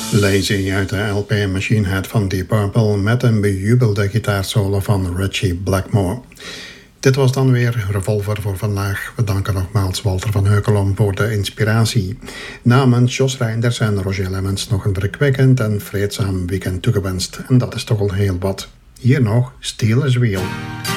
Lazy uit de LP Machine Head van Deep Purple met een bejubelde gitaarsolo van Ritchie Blackmore. Dit was dan weer Revolver voor vandaag. We danken nogmaals Walter van Heukelom voor de inspiratie. Namens Jos Reinders en Roger Lemmens nog een verkwikkend en vreedzaam weekend toegewenst. En dat is toch al heel wat. Hier nog Steel as Wheel.